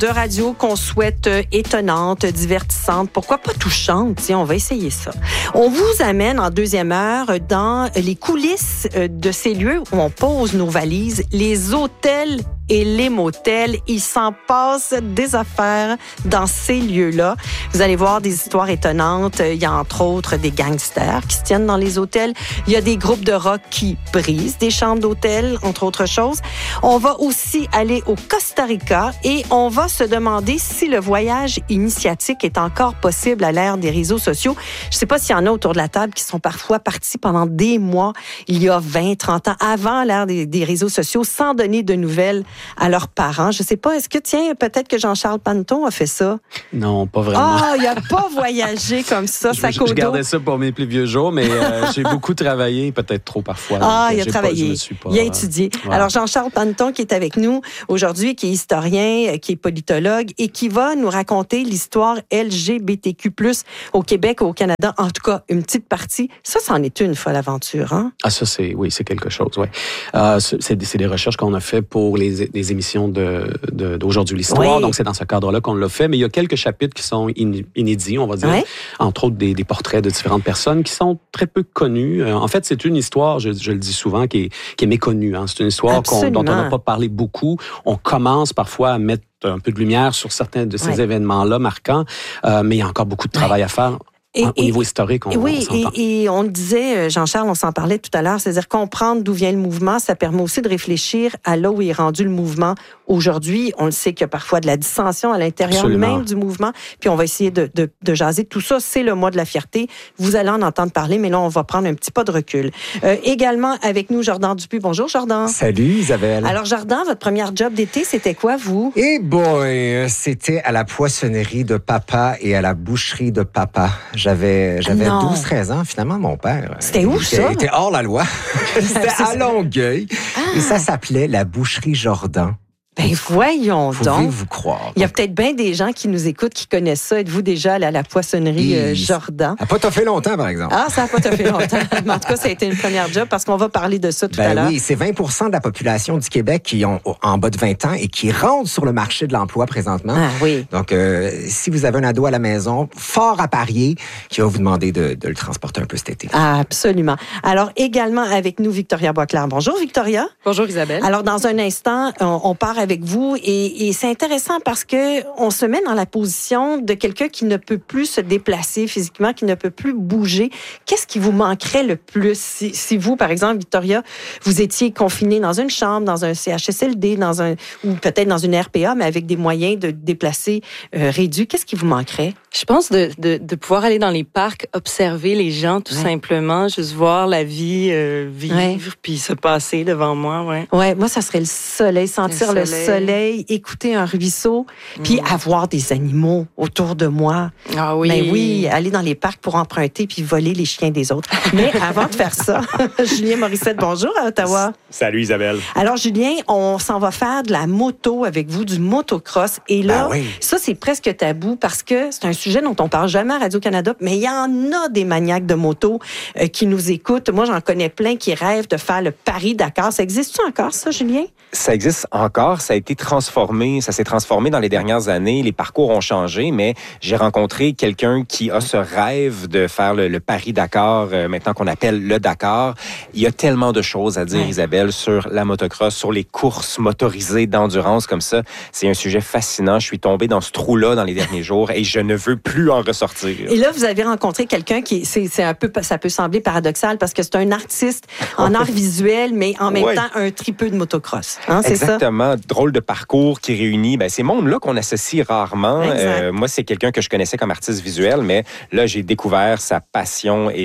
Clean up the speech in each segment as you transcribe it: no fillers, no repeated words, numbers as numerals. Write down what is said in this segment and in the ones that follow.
de radio qu'on souhaite étonnante, divertissante, pourquoi pas touchante. Tiens, on va essayer ça. On vous amène en deuxième heure dans les coulisses de ces lieux où on pose nos valises, les hôtels et les motels. Il s'en passe des affaires dans ces lieux-là. Vous allez voir des histoires étonnantes. Il y a entre autres des gangsters qui se tiennent dans les hôtels. Il y a des groupes de rock qui brisent des chambres d'hôtel, entre autres choses. On va aussi aller au Costa Rica et on va se demander si le voyage initiatique est encore possible à l'ère des réseaux sociaux. Je ne sais pas s'il y en a autour de la table qui sont parfois partis pendant des mois, il y a 20, 30 ans, avant l'ère des réseaux sociaux, sans donner de nouvelles à leurs parents. Je ne sais pas, est-ce que, tiens, peut-être que Jean-Charles Panton a fait ça? Non, pas vraiment. Ah, il n'a pas voyagé comme ça, sac au dos. Je gardais ça pour mes plus vieux jours, mais j'ai beaucoup travaillé, peut-être trop parfois. Ah, il a travaillé, il a étudié. Ouais. Alors, Jean-Charles Panton qui est avec nous aujourd'hui, qui est historien, qui est politologue et qui va nous raconter l'histoire LGBTQ+, au Québec, au Canada. En tout cas, une petite partie. Ça, c'en est une folle aventure, hein? Ah, ça, c'est quelque chose, oui. C'est des recherches qu'on a fait pour les émissions d'Aujourd'hui l'Histoire. Oui. Donc, c'est dans ce cadre-là qu'on l'a fait. Mais il y a quelques chapitres qui sont inédits, on va dire. Oui. Entre autres, des portraits de différentes personnes qui sont très peu connues. En fait, c'est une histoire, je le dis souvent, qui est méconnue. Hein. C'est une histoire dont on n'a pas parlé beaucoup. On commence parfois à mettre un peu de lumière sur certains de ces événements-là marquants, mais il y a encore beaucoup de travail à faire. Au niveau historique, on s'entend. Et on le disait, Jean-Charles, on s'en parlait tout à l'heure, c'est-à-dire comprendre d'où vient le mouvement, ça permet aussi de réfléchir à là où est rendu le mouvement aujourd'hui. On le sait qu'il y a parfois de la dissension à l'intérieur même du mouvement, puis on va essayer de jaser. Tout ça, c'est le mois de la fierté. Vous allez en entendre parler, mais là, on va prendre un petit pas de recul. Également avec nous, Jordan Dupuis. Bonjour, Jordan. Salut, Isabelle. Alors, Jordan, votre première job d'été, c'était quoi, vous? Eh boy, c'était à la poissonnerie de papa et à la boucherie de papa. J'avais 12-13 ans, finalement, mon père. C'était où, ça? Il était hors la loi. C'était à Longueuil. Et ça s'appelait la boucherie Jordan. Ben voyons donc. Pouvez-vous croire? Il y a peut-être bien des gens qui nous écoutent qui connaissent ça. Êtes-vous déjà allé à la poissonnerie Jordan? Ça n'a pas toffé longtemps, par exemple. Ah, ça n'a pas toffé longtemps. Mais en tout cas, ça a été une première job parce qu'on va parler de ça tout à l'heure. Oui, c'est 20% de la population du Québec qui ont en bas de 20 ans et qui rentrent sur le marché de l'emploi présentement. Ah oui. Donc, si vous avez un ado à la maison, fort à parier, qui va vous demander de le transporter un peu cet été. Ah, absolument. Alors, également avec nous, Victoria Boisclair. Bonjour, Victoria. Bonjour, Isabelle. Alors, dans un instant, on part avec vous et c'est intéressant parce que on se met dans la position de quelqu'un qui ne peut plus se déplacer physiquement, qui ne peut plus bouger. Qu'est-ce qui vous manquerait le plus si vous, par exemple, Victoria, vous étiez confiné dans une chambre, dans un CHSLD, ou peut-être dans une RPA, mais avec des moyens de déplacer réduits, qu'est-ce qui vous manquerait? Je pense de pouvoir aller dans les parcs, observer les gens tout simplement, juste voir la vie vivre, puis se passer devant moi. Ouais, moi, ça serait le soleil, sentir le soleil, écouter un ruisseau, puis avoir des animaux autour de moi. Ah oui. Ben oui, aller dans les parcs pour emprunter puis voler les chiens des autres. Mais avant de faire ça, Julien Morissette, bonjour à Ottawa. Salut Isabelle. Alors Julien, on s'en va faire de la moto avec vous, du motocross. Et là, ça c'est presque tabou parce que c'est un sujet dont on parle jamais à Radio-Canada, mais il y en a des maniaques de moto qui nous écoutent. Moi, j'en connais plein qui rêvent de faire le Paris-Dakar. Ça existe-tu encore, ça, Julien? Ça existe encore. Ça a été transformé. Ça s'est transformé dans les dernières années. Les parcours ont changé, mais j'ai rencontré quelqu'un qui a ce rêve de faire le Paris-Dakar, maintenant qu'on appelle le Dakar. Il y a tellement de choses à dire, Isabelle, sur la motocross, sur les courses motorisées d'endurance comme ça. C'est un sujet fascinant. Je suis tombé dans ce trou-là dans les derniers jours et je ne veux plus en ressortir. Et là, vous avez rencontré quelqu'un qui, c'est un peu, ça peut sembler paradoxal parce que c'est un artiste en art visuel, mais en même temps un tripeux de motocross. Hein, c'est exactement. Ça? Drôle de parcours qui réunit ces mondes-là qu'on associe rarement. Moi, c'est quelqu'un que je connaissais comme artiste visuel, mais là, j'ai découvert sa passion et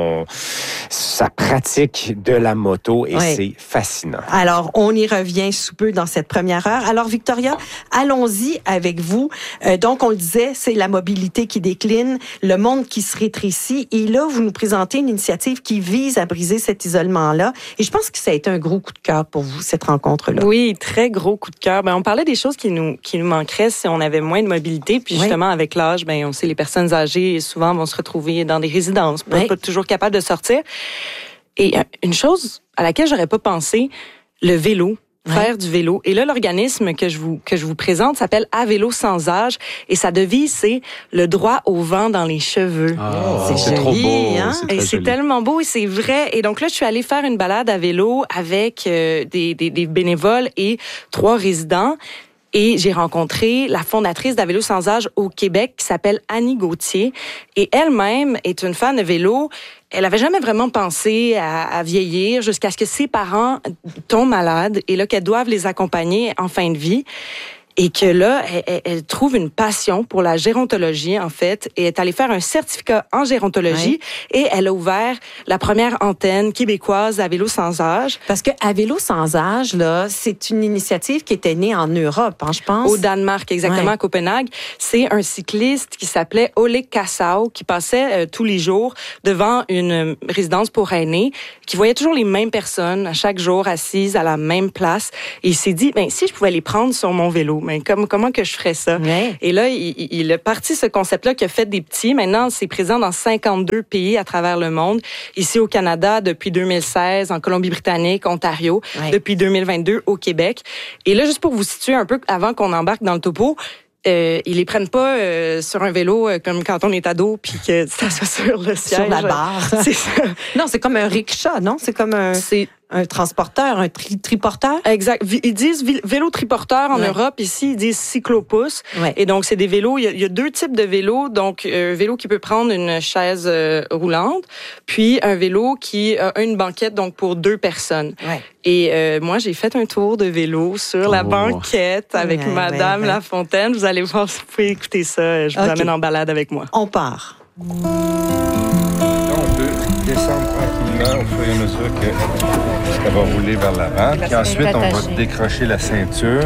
sa pratique de la moto et c'est fascinant. Alors, on y revient sous peu dans cette première heure. Alors, Victoria, allons-y avec vous. Donc, on le disait, c'est la mobilité qui décline, le monde qui se rétrécit. Et là, vous nous présentez une initiative qui vise à briser cet isolement-là. Et je pense que ça a été un gros coup de cœur pour vous, cette rencontre-là. Oui, très gros coup de cœur. On parlait des choses qui nous manqueraient si on avait moins de mobilité. Puis justement, avec l'âge, on sait les personnes âgées souvent vont se retrouver dans des résidences, pas toujours capables de sortir. Et une chose à laquelle j'aurais pas pensé, le vélo. faire du vélo. Et là, l'organisme que je vous présente s'appelle À vélo sans âge et sa devise, c'est le droit au vent dans les cheveux. C'est trop beau. Hein? Et c'est tellement beau et c'est vrai. Et donc là, je suis allée faire une balade à vélo avec des bénévoles et 3 résidents. Et j'ai rencontré la fondatrice d'À vélo sans âge au Québec qui s'appelle Annie Gauthier. Et elle-même est une fan de vélo. Elle avait jamais vraiment pensé à vieillir jusqu'à ce que ses parents tombent malades et là qu'elles doivent les accompagner en fin de vie. Et que là, elle trouve une passion pour la gérontologie, en fait, et est allée faire un certificat en gérontologie. Oui. Et elle a ouvert la première antenne québécoise à vélo sans âge. Parce que à vélo sans âge, là, c'est une initiative qui était née en Europe, hein, je pense. Au Danemark, exactement, à Copenhague. C'est un cycliste qui s'appelait Ole Kassau, qui passait tous les jours devant une résidence pour aînés, qui voyait toujours les mêmes personnes à chaque jour assises à la même place. Et il s'est dit, si je pouvais les prendre sur mon vélo, mais comment que je ferais ça? Ouais. Et là, il a parti ce concept-là qui a fait des petits. Maintenant, c'est présent dans 52 pays à travers le monde. Ici au Canada depuis 2016, en Colombie-Britannique, Ontario, depuis 2022 au Québec. Et là, juste pour vous situer un peu avant qu'on embarque dans le topo, ils les prennent pas sur un vélo comme quand on est ado puis que ça soit sur le siège. Sur la barre. C'est ça. Non, c'est comme un rickshaw, non? C'est comme un transporteur, un triporteur? Exact. Ils disent vélo triporteur en Europe. Ici, ils disent cyclopousse. Ouais. Et donc, c'est des vélos. Il y a 2 types de vélos. Donc, un vélo qui peut prendre une chaise roulante, puis un vélo qui a une banquette, donc pour 2 personnes. Ouais. Et moi, j'ai fait un tour de vélo sur la banquette avec Madame Lafontaine. Vous allez voir, si vous pouvez écouter ça. Je vous amène en balade avec moi. On part. On peut descendre tranquillement au fur et à mesure que ça va rouler vers l'avant. Puis ensuite, on va décrocher la ceinture.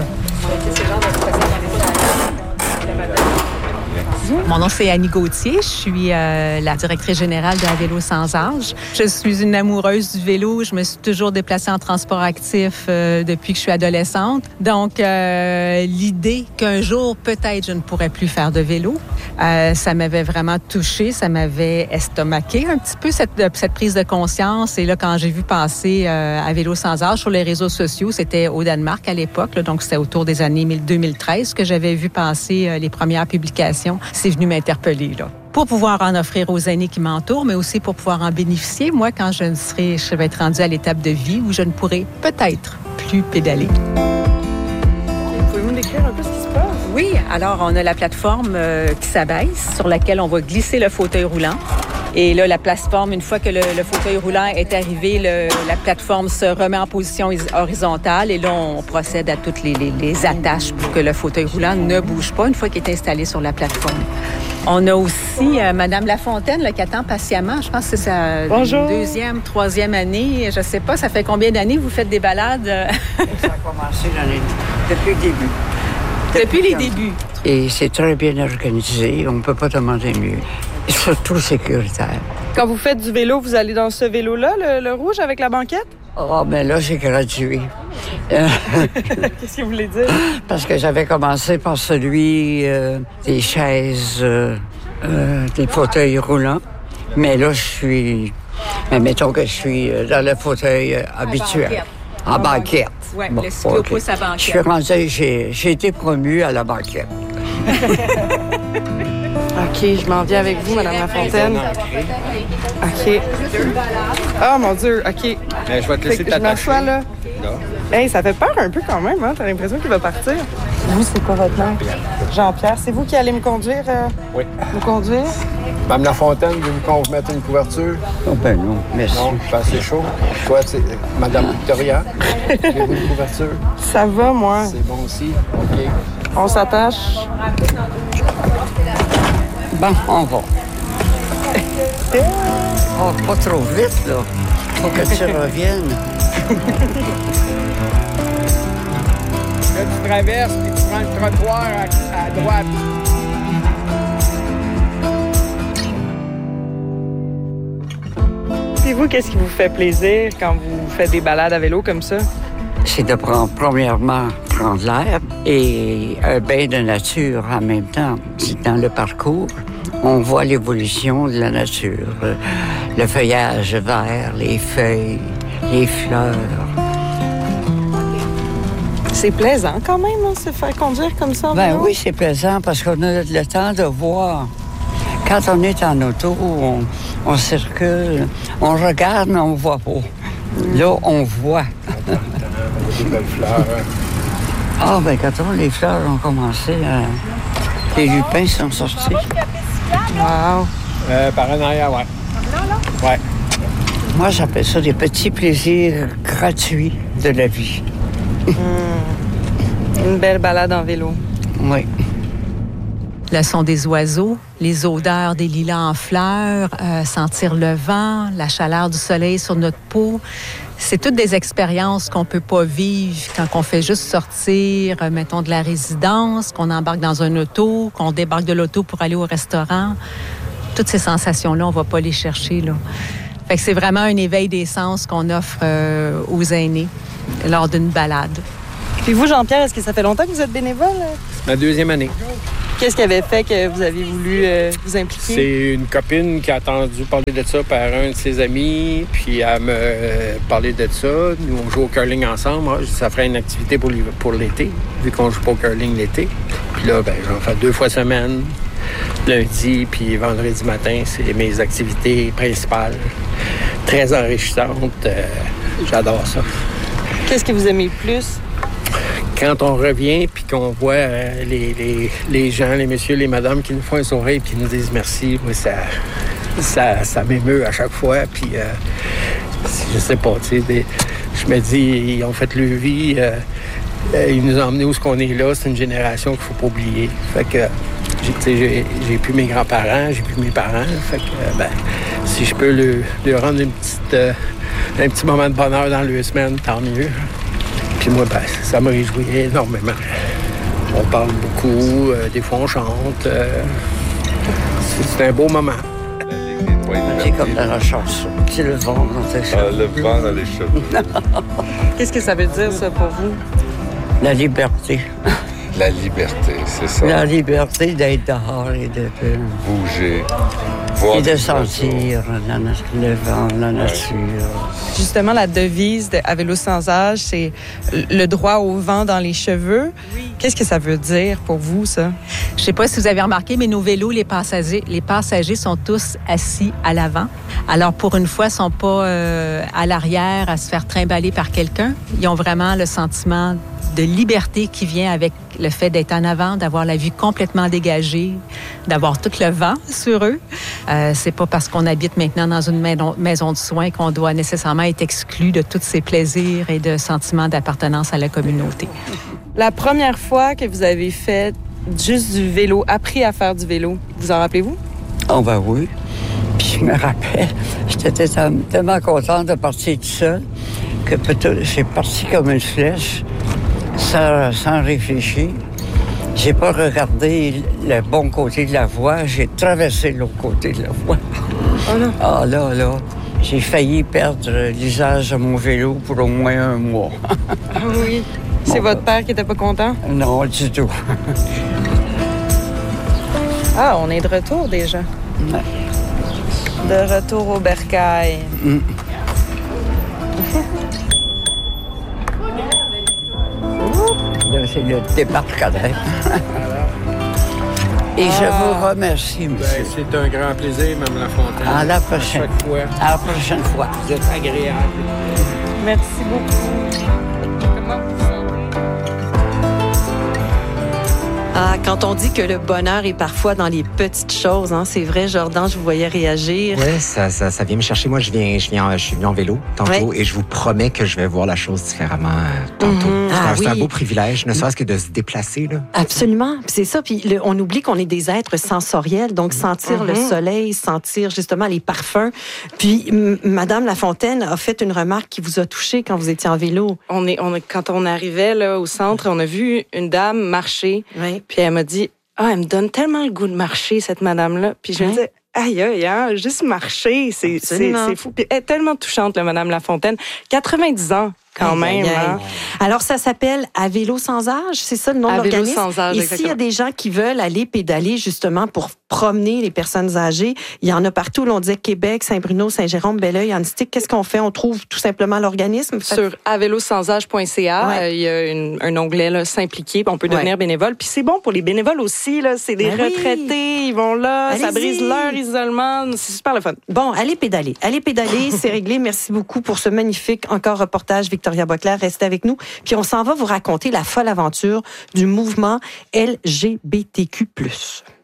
Mon nom, c'est Annie Gauthier. Je suis la directrice générale de À vélo sans âge. Je suis une amoureuse du vélo. Je me suis toujours déplacée en transport actif depuis que je suis adolescente. Donc, l'idée qu'un jour, peut-être, je ne pourrais plus faire de vélo, ça m'avait vraiment touchée. Ça m'avait estomaqué un petit peu, cette prise de conscience. Et là, quand j'ai vu passer À vélo sans âge sur les réseaux sociaux, c'était au Danemark à l'époque. Là, donc, c'était autour des années 2013 que j'avais vu passer les premières publications. C'est venu m'interpeller, là. Pour pouvoir en offrir aux aînés qui m'entourent, mais aussi pour pouvoir en bénéficier, moi, quand je vais être rendue à l'étape de vie où je ne pourrai peut-être plus pédaler. Pouvez-vous décrire un peu ce qui se passe? Oui, alors on a la plateforme qui s'abaisse, sur laquelle on va glisser le fauteuil roulant. Et là, la plateforme, une fois que le fauteuil roulant est arrivé, la plateforme se remet en position horizontale et là, on procède à toutes les attaches pour que le fauteuil roulant ne bouge pas une fois qu'il est installé sur la plateforme. On a aussi Madame Lafontaine là, qui attend patiemment. Je pense que c'est sa 2e, 3e année. Je sais pas, ça fait combien d'années vous faites des balades? Ça a commencé depuis le début. Depuis les débuts. Et c'est très bien organisé. On ne peut pas demander mieux. Et surtout sécuritaire. Quand vous faites du vélo, vous allez dans ce vélo-là, le rouge avec la banquette? Oh, mais là, j'ai gradué. Qu'est-ce que vous voulez dire? Parce que j'avais commencé par celui des chaises, des fauteuils roulants. Mais là, mettons que je suis dans le fauteuil habituel. En banquette. Oui, bon, le cyclopousse à banquette. Je suis rendue, j'ai été promue à la banquette. OK, je m'en viens avec vous, Madame Lafontaine. OK. Oh, mon Dieu, OK. Mais je vais te laisser t'attacher. Je m'assois là. Hey, ça fait peur un peu quand même, hein? T'as l'impression qu'il va partir. Vous, c'est quoi votre nom? Jean-Pierre. C'est vous qui allez me conduire? Oui. Nous conduire? Mme Lafontaine, voulez-vous qu'on vous mette une couverture? Oh, ben non, merci. Non, pas assez chaud. Toi, c'est Mme Victoria. Voulez-vous une couverture? Ça va, moi. C'est bon aussi? OK. On s'attache. Bon, on va. Oh, pas trop vite, là. Faut que tu reviennes. Là, tu traverses et tu prends le trottoir à droite. Et vous, qu'est-ce qui vous fait plaisir quand vous faites des balades à vélo comme ça? C'est de premièrement prendre l'air et un bain de nature en même temps. Dans le parcours, on voit l'évolution de la nature. Le feuillage vert, les feuilles, les fleurs. C'est plaisant quand même, hein, se faire conduire comme ça. Ben oui, c'est plaisant parce qu'on a le temps de voir. Quand on est en auto, on circule, on regarde, mais on ne voit pas. Là, on voit. Des belles fleurs. Ah, ben quand les fleurs ont commencé, les lupins sont sortis. Wow. Par en arrière, ouais. Ouais. Moi, j'appelle ça des petits plaisirs gratuits de la vie. Une belle balade en vélo. Oui. Le son des oiseaux, les odeurs des lilas en fleurs, sentir le vent, la chaleur du soleil sur notre peau. C'est toutes des expériences qu'on peut pas vivre quand on fait juste sortir, mettons, de la résidence, qu'on embarque dans un auto, qu'on débarque de l'auto pour aller au restaurant. Toutes ces sensations-là, on va pas les chercher, là. Fait que c'est vraiment un éveil des sens qu'on offre aux aînés lors d'une balade. Puis vous, Jean-Pierre, est-ce que ça fait longtemps que vous êtes bénévole? Ma 2e année. Qu'est-ce qui avait fait que vous avez voulu vous impliquer? C'est une copine qui a entendu parler de ça par un de ses amis, puis elle me parlait de ça. Nous, on joue au curling ensemble. Moi, ça ferait une activité pour l'été, vu qu'on joue pas au curling l'été. Puis là, ben, j'en fais 2 fois semaine, lundi puis vendredi matin. C'est mes activités principales, très enrichissantes. J'adore ça. Qu'est-ce que vous aimez le plus? Quand on revient puis qu'on voit les gens, les messieurs, les madames qui nous font un sourire et qui nous disent merci, moi, ça m'émeut à chaque fois. Puis, je sais pas, tu sais, je me dis, ils ont fait leur vie, ils nous ont emmenés où ce qu'on est là. C'est une génération qu'il faut pas oublier. Fait que, j'ai plus mes grands-parents, j'ai plus mes parents. Fait que, si je peux leur rendre un petit moment de bonheur dans leur semaine, tant mieux. Puis moi, ça me réjouit énormément. On parle beaucoup, des fois on chante. C'est un beau moment. C'est comme dans la chanson. C'est le vent dans tes cheveux. Le vent dans les cheveux. Qu'est-ce que ça veut dire, ça, pour vous? La liberté. La liberté, c'est ça. La liberté d'être dehors et de bouger. Et de sentir le vent, la nature. Justement, la devise de À vélo sans âge, c'est le droit au vent dans les cheveux. Oui. Qu'est-ce que ça veut dire pour vous, ça? Je sais pas si vous avez remarqué, mais nos vélos, les passagers sont tous assis à l'avant. Alors, pour une fois, ils sont pas à l'arrière à se faire trimballer par quelqu'un. Ils ont vraiment le sentiment de liberté qui vient avec le fait d'être en avant, d'avoir la vue complètement dégagée, d'avoir tout le vent sur eux. C'est pas parce qu'on habite maintenant dans une maison de soins qu'on doit nécessairement être exclu de tous ces plaisirs et de sentiments d'appartenance à la communauté. La première fois que vous avez fait juste du vélo, appris à faire du vélo, vous en rappelez-vous? Oh ben oui. Puis je me rappelle, j'étais tellement contente de partir tout seul que j'ai parti comme une flèche. Sans réfléchir. J'ai pas regardé le bon côté de la voie, j'ai traversé l'autre côté de la voie. Oh non. Ah là, j'ai failli perdre l'usage de mon vélo pour au moins 1 mois. Ah oui. C'est votre père qui était pas content? Non, du tout. Ah, on est de retour déjà. Ouais. De retour au bercail. Là, c'est le débarcadère. Et je vous remercie, monsieur. C'est un grand plaisir, Mme Lafontaine. À la prochaine. À chaque fois. À la prochaine fois. Vous êtes agréable. Merci beaucoup. Comment vous vous sentez? Ah, quand on dit que le bonheur est parfois dans les petites choses, hein, c'est vrai, Jordan, je vous voyais réagir. Oui, ça vient me chercher. Moi, je suis venu en vélo tantôt et je vous promets que je vais voir la chose différemment tantôt. C'est un beau privilège, ne serait-ce que de se déplacer. Là. Absolument, c'est ça. Puis on oublie qu'on est des êtres sensoriels, donc sentir le soleil, sentir justement les parfums. Puis Madame Lafontaine a fait une remarque qui vous a touché quand vous étiez en vélo. Quand on arrivait là, au centre, on a vu une dame marcher. Oui. Puis elle m'a dit, elle me donne tellement le goût de marcher, cette madame-là. Puis je me disais, aïe, hein, juste marcher, c'est fou. Puis elle est tellement touchante, la Madame Lafontaine. 90 ans. Quand même. Hein? Alors, ça s'appelle À vélo sans âge, c'est ça le nom de l'organisme? À vélo sans âge, et s'il y a des gens qui veulent aller pédaler justement pour promener les personnes âgées. Il y en a partout. Là, on disait Québec, Saint-Bruno, Saint-Jérôme, Belleuil, Antique. Qu'est-ce qu'on fait? On trouve tout simplement l'organisme? Sur avelosansage.ca, il y a un onglet là, s'impliquer. On peut devenir bénévole. Puis c'est bon pour les bénévoles aussi. Là, c'est des retraités. Ils vont là. Allez-y. Ça brise leur isolement. C'est super le fun. Bon, allez pédaler. Allez pédaler. C'est réglé. Merci beaucoup pour ce magnifique reportage. Victoria Boisclair, restez avec nous. Puis on s'en va vous raconter la folle aventure du mouvement LGBTQ+.